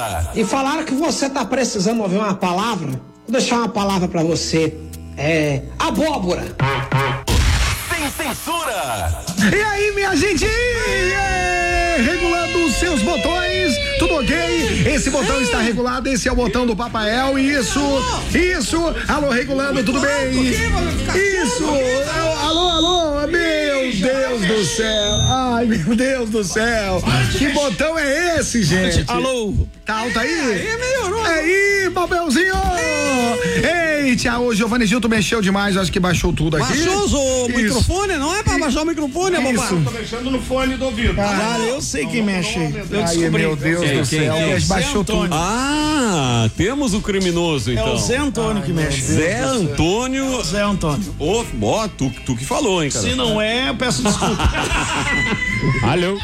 E falaram que você tá precisando ouvir uma palavra. Vou deixar uma palavra pra você. Abóbora. Sem censura. E aí, minha gente? Regulando os seus botões, tudo ok? Esse botão está regulado, esse é o botão do Papael, isso. Alô, regulando, tudo bem? Isso, alô, meu Deus do céu. Ai, meu Deus do céu. Que botão é esse, gente? Alô. Tá alto aí? Aí, melhorou. Aí, Papelzinho. Eita, o Giovanni Gilton mexeu demais, acho que baixou tudo aqui. Baixou o microfone, não é pra baixar o microfone, babá. Isso. Tô mexendo no fone do ouvido. Ah, eu sei quem mexe. Eu Ai, descobri. meu Deus do céu, baixou tudo. Ah, temos o criminoso, É então. o Zé Antônio que mexe. Zé Antônio. Zé Antônio. Ó, tu que falou, hein, cara. Se não é, eu peço desculpa. Alô?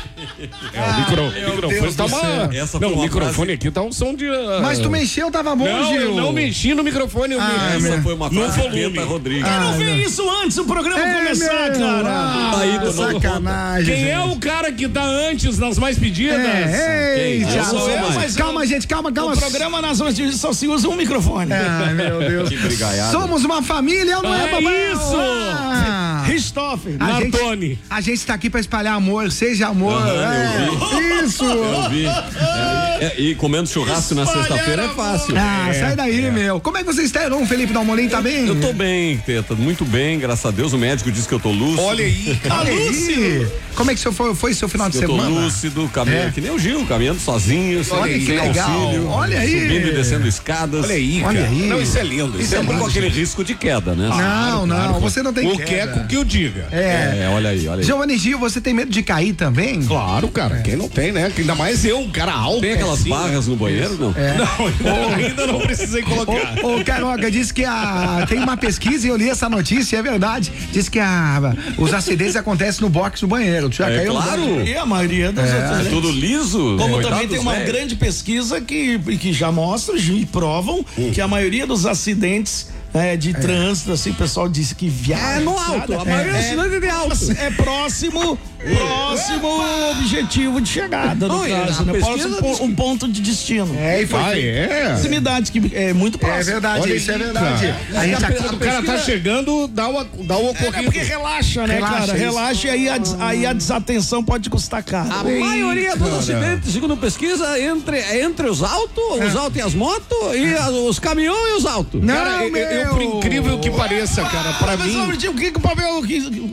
O microfone tá uma... Essa foi Não, o uma microfone aqui tá um som de... Mas tu mexeu, tava bom, Não, Gil. eu não mexi no microfone. Essa foi uma frase volume. Peta Rodrigues. Eu não vi isso antes do programa começar, cara. Aí, tu não- sacanagem. Quem gente. é o cara que tá antes nas mais pedidas? Eita, Eu sou mais. Mas calma, gente, calma. No programa nas horas de só se usa um microfone. Ai, meu Deus. Que brigaiada. Somos uma família, não é, É papai? isso. Richthofen. Martoni. A gente tá aqui pra espalhar amor, seja amor. Isso. Eu vi. E comendo churrasco na sexta-feira é fácil. Sai daí, meu. Como é que vocês estão, Felipe Dalmolin? Tá bem? Eu tô bem, Teta, muito bem, graças a Deus. O médico disse que eu tô lúcido. Olha aí. Olha aí. Como é que foi seu final de Eu tô semana? lúcido, caminhando que nem o Gil, caminhando sozinho, Olha sem que legal. auxílio, Olha aí. subindo e descendo escadas. Olha aí, Olha cara. aí. Não, isso é lindo. Isso é Sempre com lindo. aquele risco de queda, né? Não, você não tem O queda. queco que eu diga. Olha aí. Giovanni Gil, você tem medo de cair também? Claro, cara. Quem não tem, né? Ainda mais eu, um cara alto. Tem aquelas assim, barras no banheiro, não? Não, ainda não precisei colocar. Ô, Caroca, disse que tem uma pesquisa e eu li essa notícia, é verdade. Diz que os acidentes acontecem no box do banheiro. Tu já caiu no claro. box? E a maioria dos outros. É tudo liso. Como Coitado também tem dos uma velhos. grande pesquisa que já mostra e provam que a maioria dos acidentes de trânsito, assim, o pessoal disse que viaja. É no alto, a maioria dos acidentes é de alto. É próximo objetivo de chegada, no Não, e caso, a né? pesquisa Próximo diz um ponto de destino. E foi Proximidade, que é muito É próximo. verdade, Olha isso é aí, verdade. cara. A gente O cara tá chegando, dá o É porque ocorrido. relaxa, né, Relaxa, cara? isso. Relaxa e aí a desatenção pode custar caro. A maioria dos acidentes, segundo pesquisa, entre os autos e as motos, e os caminhões e os autos. Não, Cara, eu, por incrível que pareça, cara, pra Mas, mim... o que o Pavel...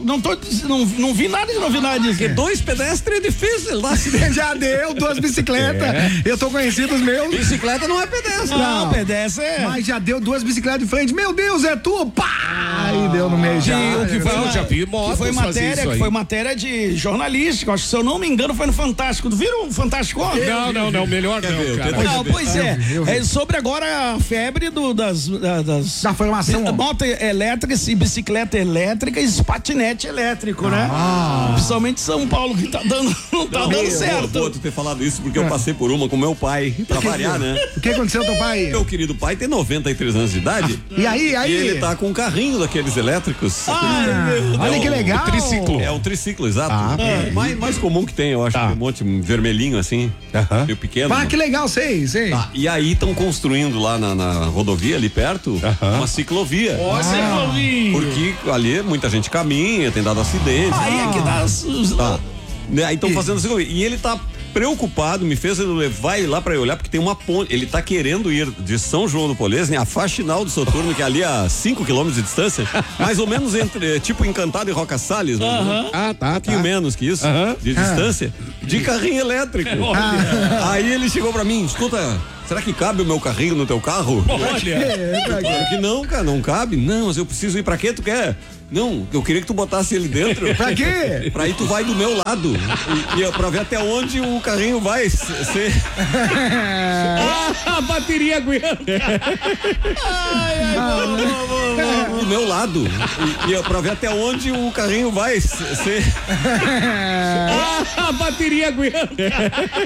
Não vi nada de novidade. Porque dois pedestres é difícil, dá acidente. já deu 2 bicicletas. Eu tô conhecido os meus. Bicicleta não é pedestre. Não, pedestre Mas já deu 2 bicicletas de frente. Meu Deus, é tu! Pá! E deu no meio já. Eu já vi motos fazer isso aí. Foi matéria de jornalística. Acho que, se eu não me engano, foi no Fantástico. Viram o Fantástico ontem? Não, melhor não, cara. Não, pois é sobre agora a febre Da formação. moto elétricas e bicicleta elétrica e patinete elétrico, né? Principalmente São Paulo, que não tá dando certo. Boa tu ter falado isso, porque eu passei por uma com meu pai, pra variar, né? O que aconteceu, teu pai? Meu querido pai tem 93 anos de idade. E aí? E ele tá com um carrinho daqueles elétricos. Olha que legal. Triciclo. É um triciclo, exato. Mais comum que tem, eu acho. Um monte vermelhinho assim, meio pequeno. Ah, que legal, sei. Tá, e aí estão construindo lá na rodovia ali perto uma ciclovia. Porque ali muita gente caminha, tem dado acidente. Aí é que dá Tá. Aí estão fazendo ciclovia. E ele tá preocupado, me fez ele levar ele lá pra eu olhar, porque tem uma ponte. Ele tá querendo ir de São João do Polesne a Faxinal do Soturno, que é ali a 5 quilômetros de distância, mais ou menos entre, tipo, Encantado e Roca Salles, Tá. um pouquinho menos que isso, de distância, de carrinho elétrico. Aí ele chegou pra mim, escuta, será que cabe o meu carrinho no teu carro? Claro que não, cara, não cabe. Não, mas eu preciso ir pra quê? Tu quer? Não, eu queria que tu botasse ele dentro. Pra quê? Pra aí tu vai do meu lado. E pra ver até onde o carrinho vai ser. A bateria aguenta. Do meu lado. E pra ver até onde o carrinho vai ser. A bateria aguenta.